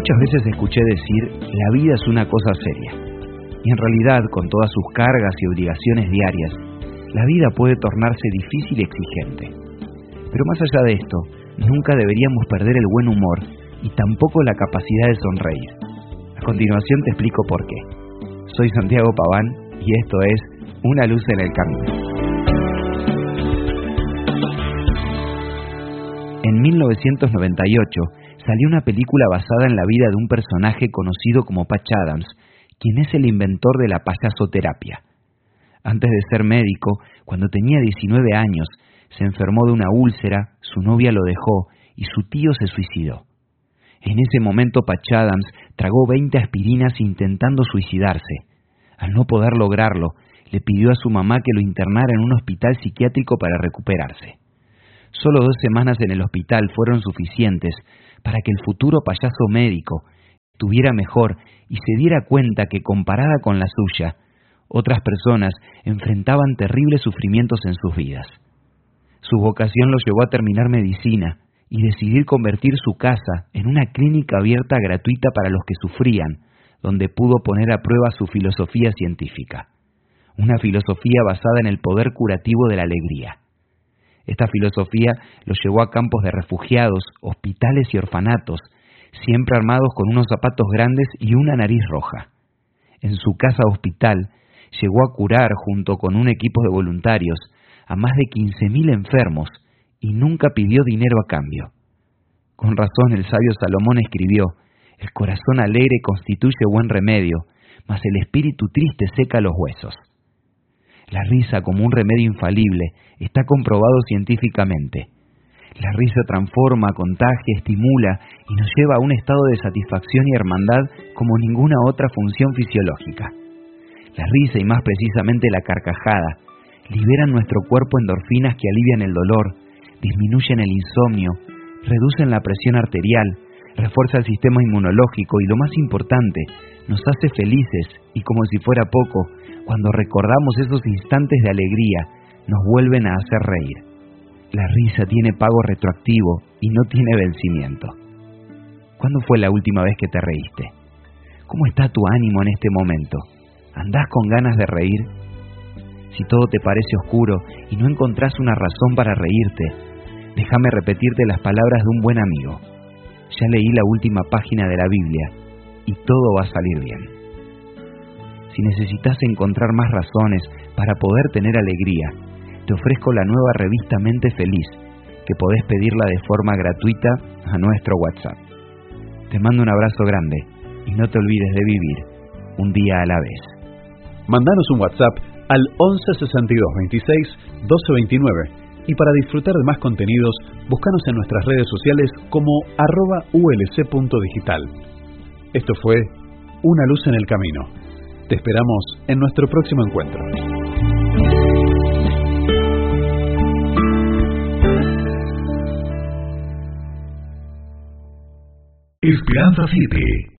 Muchas veces escuché decir, la vida es una cosa seria. Y en realidad, con todas sus cargas y obligaciones diarias, la vida puede tornarse difícil y exigente. Pero más allá de esto, nunca deberíamos perder el buen humor y tampoco la capacidad de sonreír. A continuación te explico por qué. Soy Santiago Paván y esto es Una luz en el camino. En 1998 salió una película basada en la vida de un personaje conocido como Patch Adams, quien es el inventor de la payasoterapia. Antes de ser médico, cuando tenía 19 años, se enfermó de una úlcera, su novia lo dejó y su tío se suicidó. En ese momento Patch Adams tragó 20 aspirinas intentando suicidarse. Al no poder lograrlo, le pidió a su mamá que lo internara en un hospital psiquiátrico para recuperarse. Solo 2 semanas en el hospital fueron suficientes para que el futuro payaso médico estuviera mejor y se diera cuenta que, comparada con la suya, otras personas enfrentaban terribles sufrimientos en sus vidas. Su vocación lo llevó a terminar medicina y decidir convertir su casa en una clínica abierta gratuita para los que sufrían, donde pudo poner a prueba su filosofía científica. Una filosofía basada en el poder curativo de la alegría. Esta filosofía lo llevó a campos de refugiados, hospitales y orfanatos, siempre armados con unos zapatos grandes y una nariz roja. En su casa hospital, llegó a curar, junto con un equipo de voluntarios, a más de 15.000 enfermos y nunca pidió dinero a cambio. Con razón el sabio Salomón escribió: el corazón alegre constituye buen remedio, mas el espíritu triste seca los huesos. La risa, como un remedio infalible, está comprobado científicamente. La risa transforma, contagia, estimula y nos lleva a un estado de satisfacción y hermandad como ninguna otra función fisiológica. La risa, y más precisamente la carcajada, liberan nuestro cuerpo endorfinas que alivian el dolor, disminuyen el insomnio, reducen la presión arterial, refuerza el sistema inmunológico y, lo más importante, nos hace felices y, como si fuera poco, cuando recordamos esos instantes de alegría, nos vuelven a hacer reír. La risa tiene pago retroactivo y no tiene vencimiento. ¿Cuándo fue la última vez que te reíste? ¿Cómo está tu ánimo en este momento? ¿Andás con ganas de reír? Si todo te parece oscuro y no encontrás una razón para reírte, déjame repetirte las palabras de un buen amigo. Ya leí la última página de la Biblia y todo va a salir bien. Si necesitas encontrar más razones para poder tener alegría, te ofrezco la nueva revista Mente Feliz, que podés pedirla de forma gratuita a nuestro WhatsApp. Te mando un abrazo grande y no te olvides de vivir un día a la vez. Mandanos un WhatsApp al 11 62 26 12 29 y para disfrutar de más contenidos, búscanos en nuestras redes sociales como @ulc.digital. Esto fue Una luz en el camino. Te esperamos en nuestro próximo encuentro. Esperanza City.